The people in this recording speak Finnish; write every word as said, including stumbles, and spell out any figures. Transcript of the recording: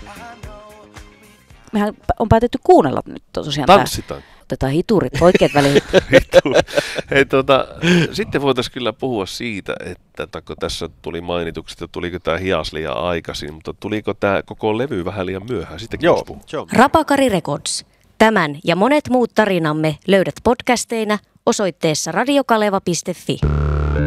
Mehän on päätetty kuunnella nyt tosiaan. Tanssitaan. Tää. Otetaan hiturit oikeat väliin. Hei, tuota, sitten voitaisiin kyllä puhua siitä, että kun tässä tuli mainituksi, että tuliko tämä hias liian aikaisin, mutta tuliko tämä koko levy vähän liian myöhään? Sitäkin Joo. Rapakari Records. Tämän ja monet muut tarinamme löydät podcasteina osoitteessa radiokaleva piste fi.